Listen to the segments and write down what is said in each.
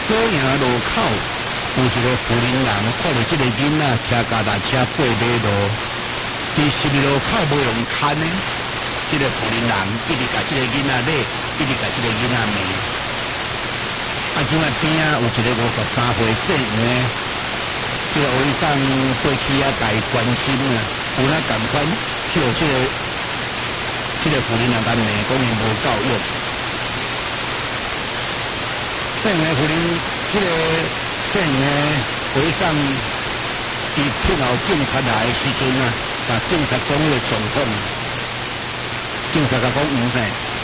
左营路口有一个富林人，看到这个囡仔骑脚踏车过马路，伫十字路口无用牵呢。这个富林人一直甲这个囡仔骂，一直甲这个囡仔骂。即摆边有一个53岁姓黄的，这个为上过去家关心啊，有哪共款，就这个富林人甲骂，讲伊无够用。姓黄富林，这个姓黄为上，伊听候警察来的时阵啊，甲警察讲迄个状况，警察甲讲唔使。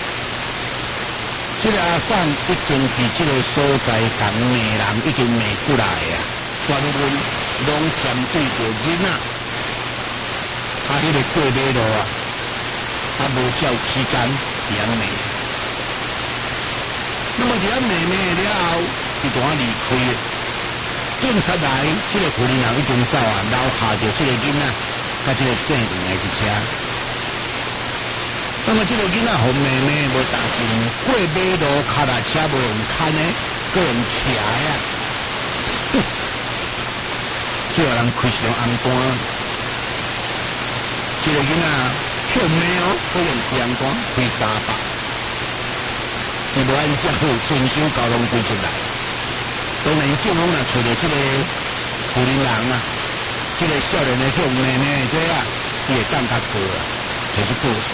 这个阿桑已经伫这个所在同骂人已经骂过来啊，专门拢针对着囡仔，迄个过马路啊，无照期间伫遐骂。那么伫遐骂了后，伊就离开了。警察来，这个富林人已经走啊，留下着这个囡仔，甲这个姓黄的一车。那么这个囡仔红妹妹无当心过马路，脚踏车无用牵呢，个用骑啊，叫人开始用红单。这个囡仔跳马哦，可用红单开300，伊无按照遵守交通规则来。当然，警方若找到这个富林人啊，这个少年的向妹妹这啊，伊会当较过啊，就是过数。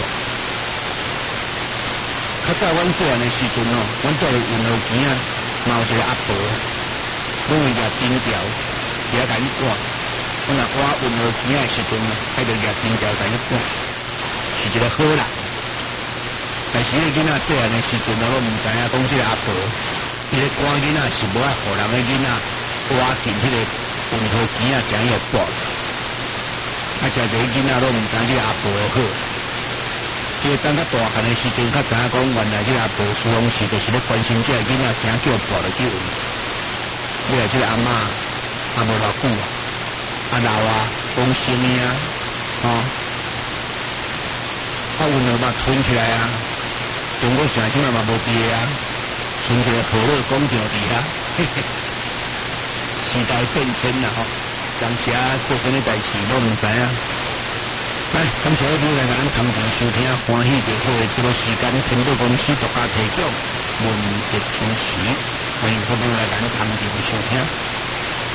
较早阮做完的时阵哦，阮住伫运河边啊，嘛有一个阿婆，拢会抓金条，伫遐甲伊赶。阮若赶运河边的时阵啊，还着抓金条甲伊赶，是一个好人。但是迄个囡仔细汉的时阵哦，拢毋知影讲即个阿婆，伊咧赶囡仔是无爱互人的囡仔挖进迄个运河边啊，惊伊互拔。啊，诚侪囡仔拢毋知即个阿婆的好。伊等较大汉的时阵，较知影讲原来这个阿婆事拢是就是咧关心这个囡仔，惊叫跋落去运。你来这个阿嬷也无偌久啊，啊老啊，讲生意啊，运河嘛存起来啊，中国城现在嘛无跌啊，存一个和乐广场伫遐，时代变迁啦当时做啥物代志都毋知影。来，感谢各位来咱同齐收听，欢喜就好的节目时间，天宝公司独家提供，文艺主持，欢迎各位来咱同齐收听。